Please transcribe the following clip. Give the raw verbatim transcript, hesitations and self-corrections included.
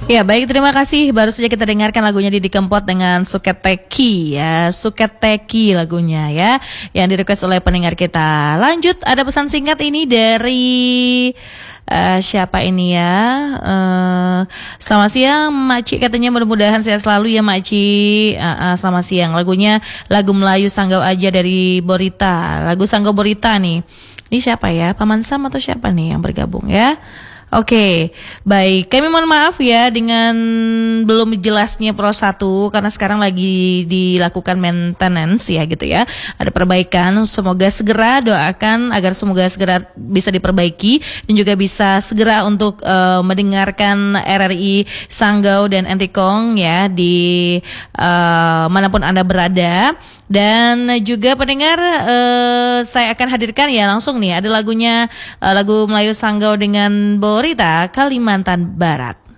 Ya baik, terima kasih. Baru saja kita dengarkan lagunya Didi Kempot dengan Suketeki ya, Suketeki lagunya ya, yang direquest oleh pendengar kita. Lanjut, ada pesan singkat ini dari uh, siapa ini ya? Uh, selamat siang Makci, katanya mudah-mudahan sehat selalu ya Makci. Uh, uh, selamat siang. Lagunya lagu Melayu Sanggau aja dari Borita. Lagu Sanggau Borita nih. Ini siapa ya? Paman Sam atau siapa nih yang bergabung ya? Oke, okay, baik. Kami mohon maaf ya dengan belum jelasnya Pro satu karena sekarang lagi dilakukan maintenance ya gitu ya. Ada perbaikan, semoga segera doakan agar semoga segera bisa diperbaiki dan juga bisa segera untuk uh, mendengarkan R R I Sanggau dan Entikong ya di uh, manapun Anda berada. Dan juga pendengar uh, saya akan hadirkan ya langsung nih ada lagunya uh, lagu Melayu Sanggau dengan Borita Kalimantan Barat.